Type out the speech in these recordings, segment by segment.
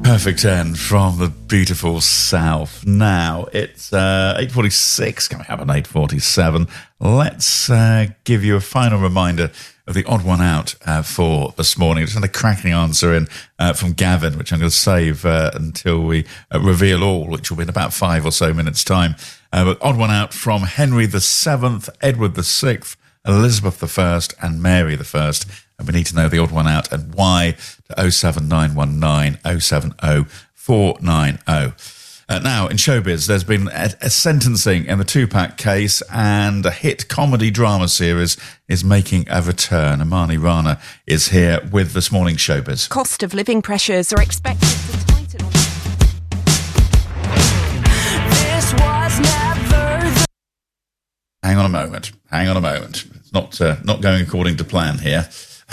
Perfect end from the beautiful South. Now, it's 8:46, coming up at 8:47. Let's give you a final reminder of the odd one out for this morning. Just had a cracking answer in from Gavin, which I'm going to save until we reveal all, which will be in about 5 or so minutes' time. But odd one out from Henry VII, Edward VI, Elizabeth I, and Mary I. And we need to know the odd one out and why to 07919 070 490. Now, in showbiz, there's been a sentencing in the Tupac case, and a hit comedy drama series is making a return. Amani Rana is here with This Morning Showbiz. Cost of living pressures are expected to tighten on... This was never... Hang on a moment. It's not going according to plan here.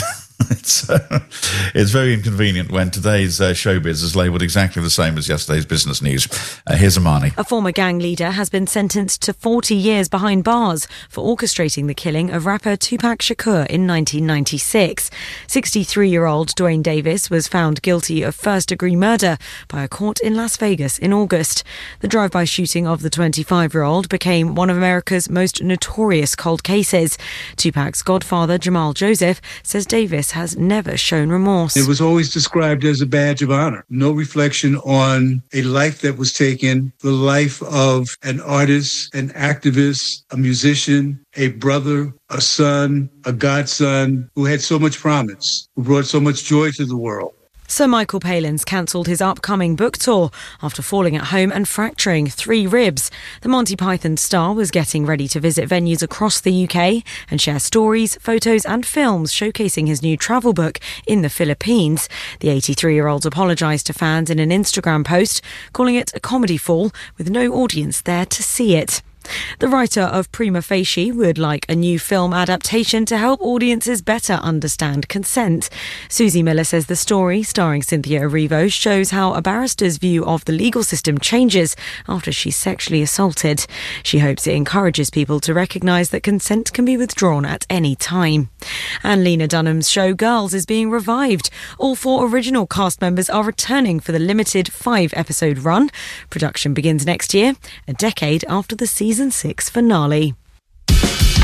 It's very inconvenient when today's showbiz is labelled exactly the same as yesterday's business news. Here's Amani. A former gang leader has been sentenced to 40 years behind bars for orchestrating the killing of rapper Tupac Shakur in 1996. 63-year-old Dwayne Davis was found guilty of first-degree murder by a court in Las Vegas in August. The drive-by shooting of the 25-year-old became one of America's most notorious cold cases. Tupac's godfather, Jamal Joseph, says Davis has never shown remorse. It was always described as a badge of honor. No reflection on a life that was taken, the life of an artist, an activist, a musician, a brother, a son, a godson who had so much promise, who brought so much joy to the world. Sir Michael Palin's cancelled his upcoming book tour after falling at home and fracturing 3 ribs. The Monty Python star was getting ready to visit venues across the UK and share stories, photos and films showcasing his new travel book in the Philippines. The 83-year-old apologised to fans in an Instagram post, calling it a comedy fall with no audience there to see it. The writer of Prima Facie would like a new film adaptation to help audiences better understand consent. Susie Miller says the story, starring Cynthia Erivo, shows how a barrister's view of the legal system changes after she's sexually assaulted. She hopes it encourages people to recognise that consent can be withdrawn at any time. And Lena Dunham's show Girls is being revived. All 4 original cast members are returning for the limited 5-episode run. Production begins next year, a decade after the season 6 finale.